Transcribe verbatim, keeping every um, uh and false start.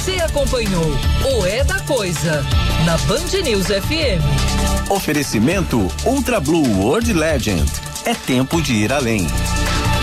Você acompanhou o É da Coisa na Band News F M. Oferecimento Ultra Blue World Legend. É tempo de ir além.